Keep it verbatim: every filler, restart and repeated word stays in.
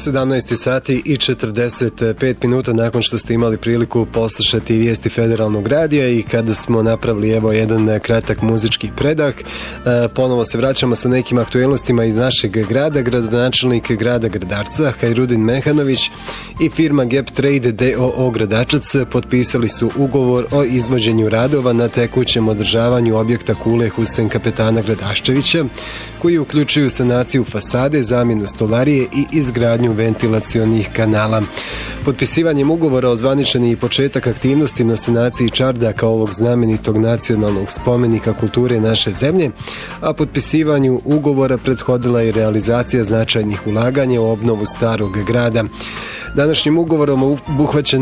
sedamnaest sati i četrdeset pet minuta nakon što ste imali priliku poslušati vijesti Federalnog radija i kada smo napravili evo jedan kratak muzički predah, ponovo se vraćamo sa nekim aktuelnostima iz našeg grada. Gradonačelnik grada Gradarca Hajrudin Mehanović i firma Gap Trade d o o Gradačac potpisali su ugovor o izvođenju radova na tekućem održavanju objekta Kule Husein Kapetana Gradaščevića, koji uključuju sanaciju fasade, zamjenu stolarije i izgradnju ventilacionih kanala. Potpisivanjem ugovora ozvaničen je i početak aktivnosti na sanaciji čardaka ovog znamenitog nacionalnog spomenika kulture naše zemlje, a potpisivanju ugovora prethodila je realizacija značajnih ulaganja u obnovu starog grada. Današnjim ugovorom obuhvaćen